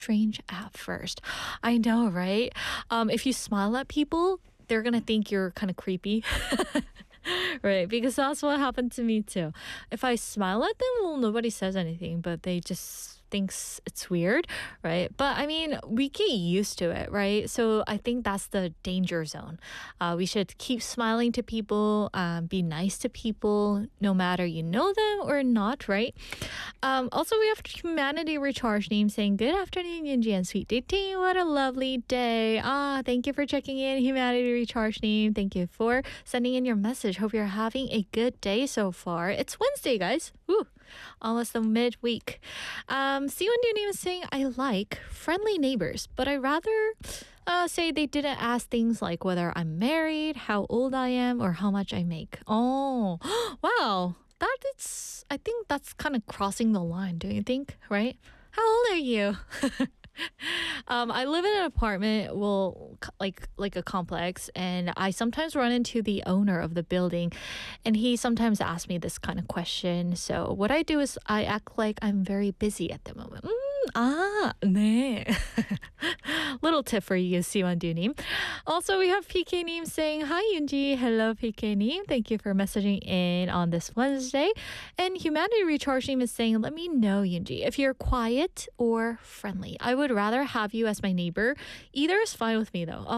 strange at first. I know, right? If you smile at people, they're gonna think you're kind of creepy. Right, because that's what happened to me too. If I smile at them, well, nobody says anything, but they just thinks it's weird, right? But I mean, we get used to it, right? So I think that's the danger zone. We should keep smiling to people, be nice to people, no matter you know them or not, right? Also, we have Humanity Recharge name saying, "Good afternoon, Yunji and Sweet Day team. What a lovely day." Thank you for checking in, Humanity Recharge name. Thank you for sending in your message. Hope you're having a good day so far. It's Wednesday, guys. Woo! Almost the midweek. Siwon name is saying, "I like friendly neighbors, but I rather say they didn't ask things like whether I'm married, how old I am, or how much I make." Oh, wow. I think that's kind of crossing the line, don't you think? Right? How old are you? I live in an apartment, well, like a complex, and I sometimes run into the owner of the building, and he sometimes asks me this kind of question. So what I do is I act like I'm very busy at the moment. 네. Little tip for you, Siwandu님. Also, we have PK님 saying, "Hi, Yunji." Hello, PK님. Thank you for messaging in on this Wednesday. And Humanity Recharging is saying, "Let me know, Yunji, if you're quiet or friendly. I would rather have you as my neighbor. Either is fine with me, though.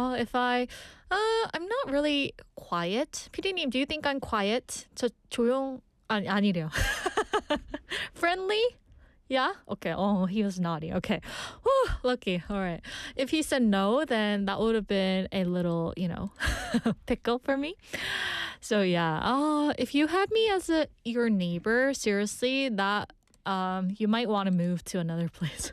I'm not really quiet. PD님, do you think I'm quiet? 아니래요. Friendly? Yeah? Okay. Oh, he was nodding. Okay. Whew, lucky. All right. If he said no, then that would have been a little, pickle for me. So yeah. If you had me as your neighbor, seriously, that you might want to move to another place.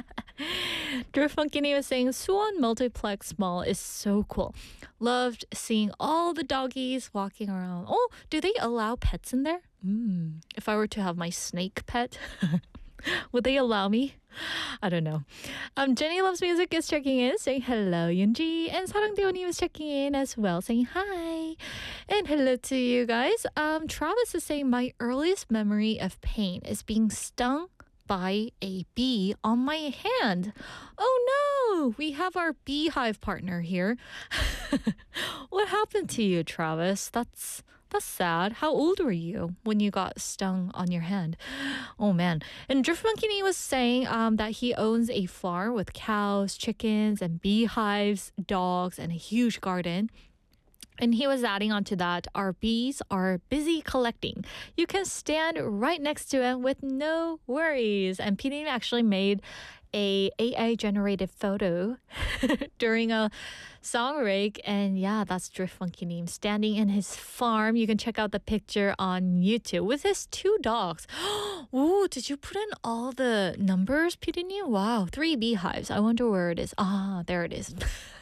Drew Funkini was saying, "Suwon Multiplex Mall is so cool. Loved seeing all the doggies walking around." Oh, do they allow pets in there? If I were to have my snake pet, would they allow me? I don't know. Jenny Loves Music is checking in, saying hello, Yunji. And Sarangdeonim is checking in as well, saying hi. And hello to you guys. Travis is saying, "My earliest memory of pain is being stung by a bee on my hand." Oh no, we have our beehive partner here. What happened to you, Travis? That's sad. How old were you when you got stung on your hand? Oh man. And Drift Monkey was saying that he owns a farm with cows, chickens, and beehives, dogs, and a huge garden. And he was adding on to that, our bees are busy collecting. You can stand right next to them with no worries. And Pini actually made a AI generated photo during a song break, and yeah, that's Drift Funky Neem standing in his farm. You can check out the picture on YouTube with his two dogs. Ooh, did you put in all the numbers, Pidineem? Wow, 3 beehives. I wonder where it is. There it is.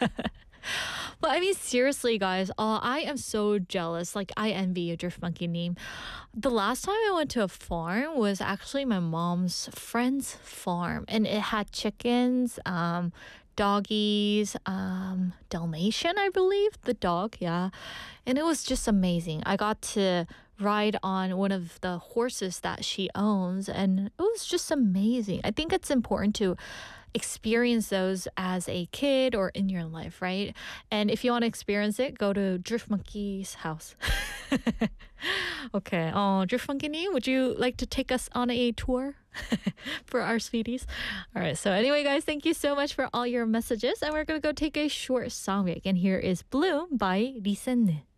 But I mean, seriously, guys, I am so jealous. Like, I envy you, Drift Monkey Neem. The last time I went to a farm was actually my mom's friend's farm, and it had chickens, doggies, Dalmatian, I believe, the dog, yeah. And it was just amazing. I got to ride on one of the horses that she owns, and it was just amazing. I think it's important to experience those as a kid or in your life, right? And if you want to experience it, go to Drift Monkey's house. Okay. Drift Monkey, would you like to take us on a tour for our sweeties? All right. So anyway, guys, thank you so much for all your messages. And we're going to go take a short song break. And here is Bloom by Lee Sen.